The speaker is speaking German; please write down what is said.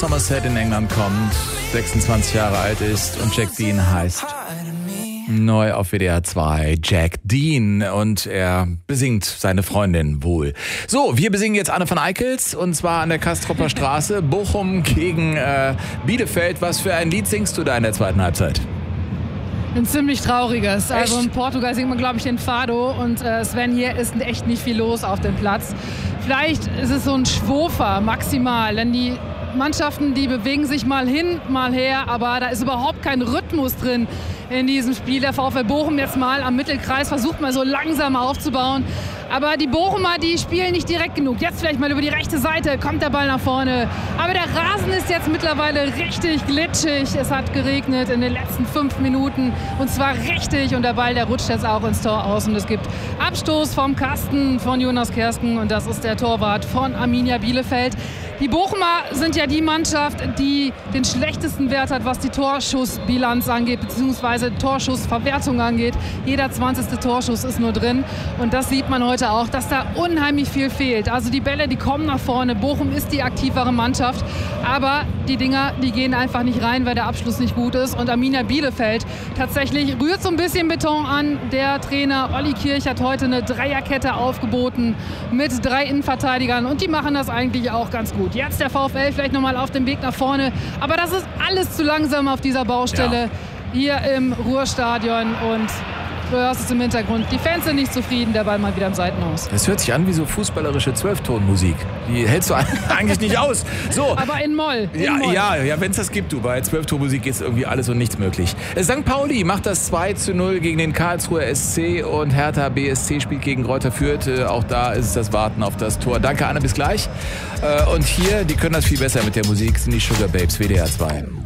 Somerset in England kommt, 26 Jahre alt ist und Jack Dean heißt. Neu auf WDR 2, Jack Dean, und er besingt seine Freundin wohl. So, wir besingen jetzt Anne van Eickels, und zwar an der Kastropper Straße, Bochum gegen Bielefeld. Was für ein Lied singst du da in der zweiten Halbzeit? Ein ziemlich trauriges. Echt? Also in Portugal singt man, glaube ich, den Fado, und Sven, hier ist echt nicht viel los auf dem Platz. Vielleicht ist es so ein Schwofer maximal, denn die Mannschaften, die bewegen sich mal hin, mal her, aber da ist überhaupt kein Rhythmus drin in diesem Spiel. Der VfL Bochum jetzt mal am Mittelkreis versucht mal so langsam aufzubauen, aber die Bochumer, die spielen nicht direkt genug. Jetzt vielleicht mal über die rechte Seite, kommt der Ball nach vorne, aber der Rasen ist jetzt mittlerweile richtig glitschig. Es hat geregnet in den letzten 5 Minuten, und zwar richtig, und der Ball, der rutscht jetzt auch ins Tor aus, und es gibt Abstoß vom Kasten von Jonas Kersken, und das ist der Torwart von Arminia Bielefeld. Die Bochumer sind ja die Mannschaft, die den schlechtesten Wert hat, was die Torschussbilanz angeht, beziehungsweise Torschussverwertung angeht. Jeder 20. Torschuss ist nur drin. Und das sieht man heute auch, dass da unheimlich viel fehlt. Also die Bälle, die kommen nach vorne. Bochum ist die aktivere Mannschaft. Aber die Dinger, die gehen einfach nicht rein, weil der Abschluss nicht gut ist. Und Arminia Bielefeld tatsächlich rührt so ein bisschen Beton an. Der Trainer Olli Kirch hat heute eine Dreierkette aufgeboten mit 3 Innenverteidigern. Und die machen das eigentlich auch ganz gut. Jetzt der VfL vielleicht nochmal auf dem Weg nach vorne. Aber das ist alles zu langsam auf dieser Baustelle hier im Ruhrstadion. Und du hörst es im Hintergrund. Die Fans sind nicht zufrieden, der Ball mal wieder im Seitenhaus. Das hört sich an wie so fußballerische 12-Ton-Musik. Die hältst du eigentlich nicht aus. So. Aber in Moll. Ja, wenn es das gibt, du. Bei 12-Ton-Musik ist irgendwie alles und nichts möglich. St. Pauli macht das 2:0 gegen den Karlsruher SC, und Hertha BSC spielt gegen Greuther Fürth. Auch da ist es das Warten auf das Tor. Danke, Anne, bis gleich. Und hier, die können das viel besser mit der Musik, sind die Sugar Babes, WDR 2.